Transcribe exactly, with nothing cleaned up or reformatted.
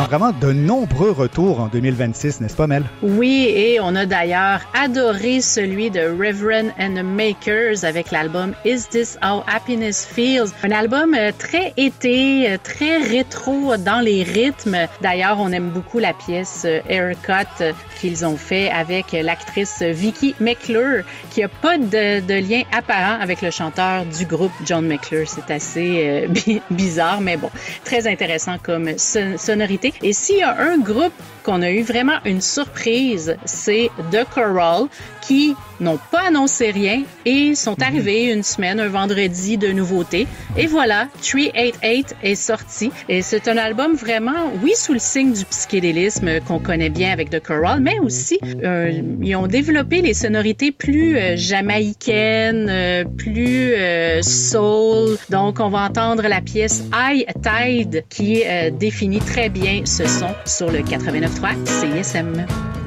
vraiment de nombreux retours en deux mille vingt-six, n'est-ce pas, Mel? Oui, et on a d'ailleurs adoré celui de Reverend and the Makers avec l'album Is This How Happiness Feels? Un album très été, très rétro dans les rythmes. D'ailleurs, on aime beaucoup la pièce Haircut qu'ils ont fait avec l'actrice Vicky McClure, qui a pas de, de lien apparent avec le chanteur du groupe John McClure. C'est assez euh, bizarre, mais bon, très intéressant comme son- sonorité. Et s'il y a un groupe qu'on a eu vraiment une surprise, c'est The Coral, qui n'ont pas annoncé rien et sont arrivés une semaine, un vendredi de nouveautés. Et voilà, trois cent quatre-vingt-huit est sorti. Et c'est un album vraiment, oui, sous le signe du psychédélisme qu'on connaît bien avec The Coral, mais aussi, euh, ils ont développé les sonorités plus euh, jamaïcaines, euh, plus euh, soul. Donc, on va entendre la pièce High Tide qui euh, définit très bien ce son sur le quatre-vingt-neuf point trois C I S M.